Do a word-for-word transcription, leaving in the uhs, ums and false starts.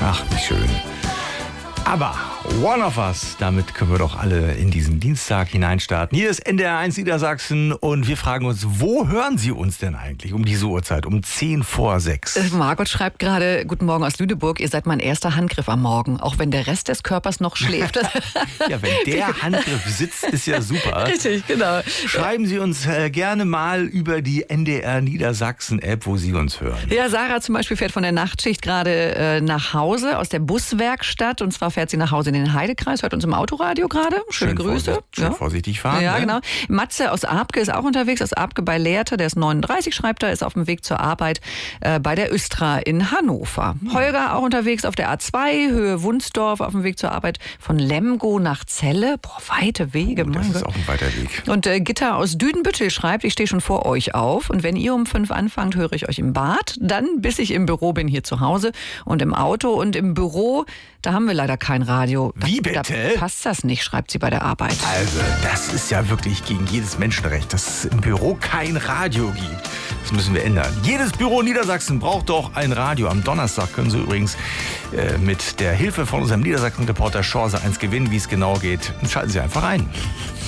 Ach, wie schön. Aber One of Us, damit können wir doch alle in diesen Dienstag hineinstarten. Hier ist N D R eins Niedersachsen und wir fragen uns, wo hören Sie uns denn eigentlich um diese Uhrzeit, um zehn vor sechs? Äh, Margot schreibt gerade, guten Morgen aus Lüneburg, ihr seid mein erster Handgriff am Morgen, auch wenn der Rest des Körpers noch schläft. Ja, wenn der Handgriff sitzt, ist ja super. Richtig, genau. Schreiben Sie uns äh, gerne mal über die N D R Niedersachsen-App, wo Sie uns hören. Ja, Sarah zum Beispiel fährt von der Nachtschicht gerade äh, nach Hause aus der Buswerkstatt und zwar fährt sie nach Hause in den Heidekreis, hört uns im Autoradio gerade. Schöne Schön Grüße. Vorsicht, schön ja. vorsichtig fahren. Ja, ne? genau. Matze aus Abke ist auch unterwegs, aus Abke bei Lehrte, der ist neununddreißig, schreibt er, ist auf dem Weg zur Arbeit äh, bei der Östra in Hannover. Hm. Holger auch unterwegs auf der A zwei, Höhe Wunsdorf, auf dem Weg zur Arbeit von Lemgo nach Celle. Boah, weite Wege. Oh, das mein ist Gott. auch ein weiter Weg. Und äh, Gitta aus Düdenbüttel schreibt, ich stehe schon vor euch auf und wenn ihr um fünf anfangt, höre ich euch im Bad, dann bis ich im Büro bin hier zu Hause und im Auto und im Büro, da haben wir leider kein Radio. Wie bitte? Da passt das nicht, schreibt sie bei der Arbeit. Also, das ist ja wirklich gegen jedes Menschenrecht, dass es im Büro kein Radio gibt. Das müssen wir ändern. Jedes Büro in Niedersachsen braucht doch ein Radio. Am Donnerstag können Sie übrigens äh, mit der Hilfe von unserem Niedersachsen-Reporter Chance eins gewinnen. Wie es genau geht, schalten Sie einfach ein.